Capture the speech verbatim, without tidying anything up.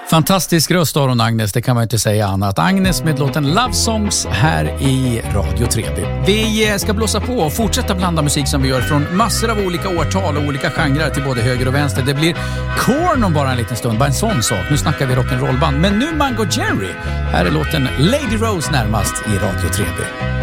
Fantastisk röst har hon, Agnes, det kan man inte säga annat. Agnes med låten Love Songs här i Radio tre B. Vi ska blåsa på och fortsätta blanda musik som vi gör från massor av olika årtal och olika genrer till både höger och vänster. Det blir Korn om bara en liten stund, bara en sån sak. Nu snackar vi rock'n'rollband, men nu Mango Jerry. Här är låten Lady Rose närmast i Radio tre B.